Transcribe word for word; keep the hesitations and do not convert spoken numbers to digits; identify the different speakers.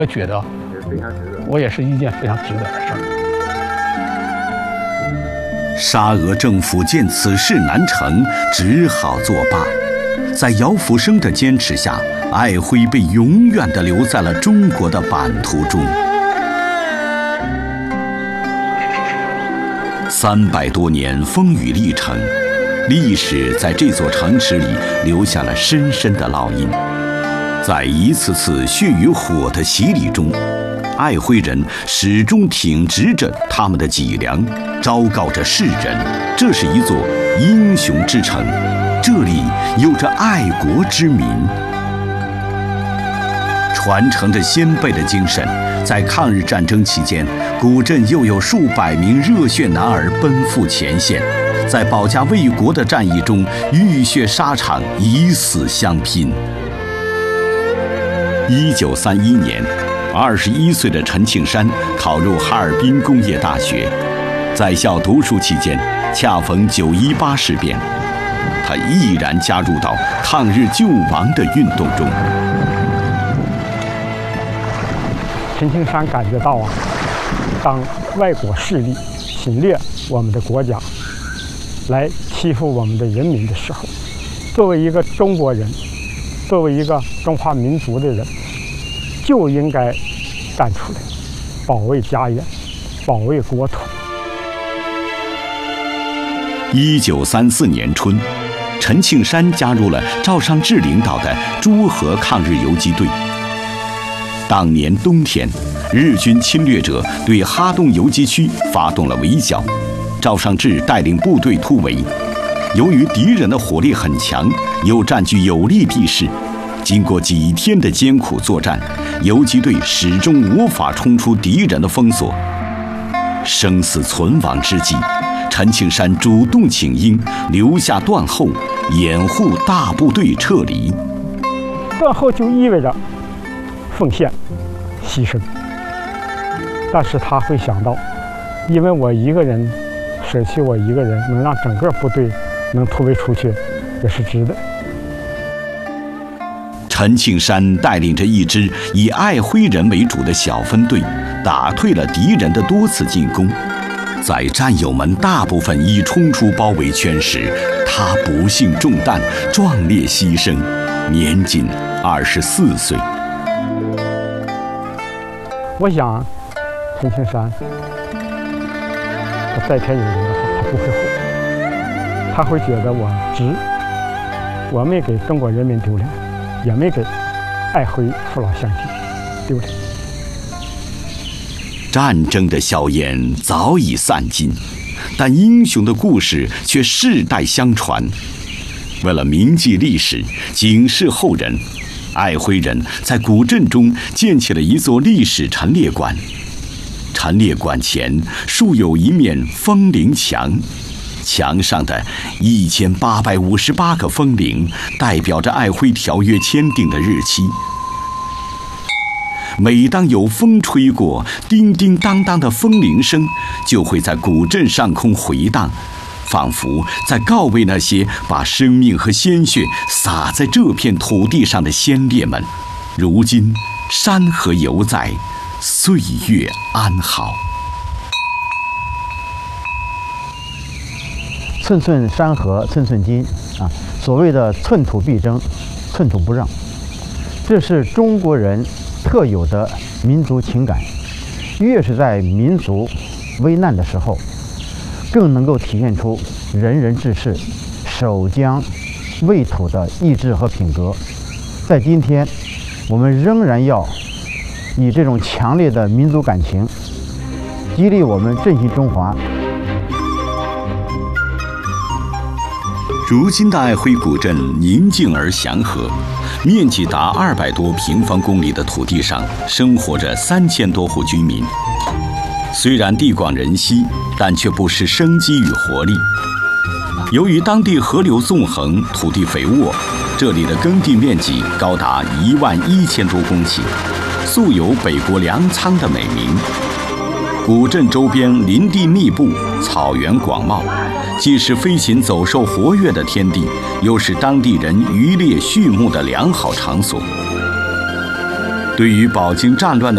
Speaker 1: 我觉得我也是一件非常值得的事儿。
Speaker 2: 沙俄政府见此事难成，只好作罢。在姚福生的坚持下，爱辉被永远地留在了中国的版图中。三百多年风雨历程，历史在这座城池里留下了深深的烙印。在一次次血与火的洗礼中，爱辉人始终挺直着他们的脊梁，昭告着世人，这是一座英雄之城，这里有着爱国之民。传承着先辈的精神，在抗日战争期间，古镇又有数百名热血男儿奔赴前线，在保家卫国的战役中浴血沙场，以死相拼。一九三一年，二十一岁的陈庆山考入哈尔滨工业大学，在校读书期间，恰逢九一八事变，他毅然加入到抗日救亡的运动中。
Speaker 1: 陈庆山感觉到啊，当外国势力侵略我们的国家，来欺负我们的人民的时候，作为一个中国人，作为一个中华民族的人，就应该站出来，保卫家园，保卫国土。
Speaker 2: 一九三四年春，陈庆山加入了赵尚志领导的诸河抗日游击队。当年冬天，日军侵略者对哈东游击区发动了围剿，赵尚志带领部队突围。由于敌人的火力很强，又占据有利地势，经过几天的艰苦作战，游击队始终无法冲出敌人的封锁。生死存亡之际，陈庆山主动请缨，留下断后，掩护大部队撤离。
Speaker 1: 断后就意味着奉献、牺牲，但是他会想到，因为我一个人舍弃我一个人，能让整个部队能突围出去，也是值得。
Speaker 2: 陈庆山带领着一支以爱辉人为主的小分队，打退了敌人的多次进攻。在战友们大部分已冲出包围圈时，他不幸中弹，壮烈牺牲，年仅二十四岁。
Speaker 1: 我想，陈庆山他在天有灵的话，他不会后悔，他会觉得我值，我没给中国人民丢脸，也没给爱辉父老乡亲丢脸。
Speaker 2: 战争的硝烟早已散尽，但英雄的故事却世代相传。为了铭记历史，警示后人，爱辉人在古镇中建起了一座历史陈列馆。陈列馆前竖有一面风铃墙，墙上的一千八百五十八个风铃代表着爱辉条约签订的日期。每当有风吹过，叮叮当当的风铃声就会在古镇上空回荡，仿佛在告慰那些把生命和鲜血洒在这片土地上的先烈们，如今山河犹在，岁月安好。
Speaker 3: 寸寸山河寸寸金啊，所谓的寸土必争，寸土不让，这是中国人特有的民族情感。越是在民族危难的时候，更能够体现出仁人志士、守疆卫土的意志和品格。在今天，我们仍然要以这种强烈的民族感情，激励我们振兴中华。
Speaker 2: 如今的爱辉古镇宁静而祥和，面积达二百多平方公里的土地上，生活着三千多户居民。虽然地广人稀，但却不失生机与活力。由于当地河流纵横，土地肥沃，这里的耕地面积高达一万一千多公顷，素有北国粮仓的美名。古镇周边林地密布，草原广袤，既是飞禽走兽活跃的天地，又是当地人渔猎畜牧的良好场所。对于饱经战乱的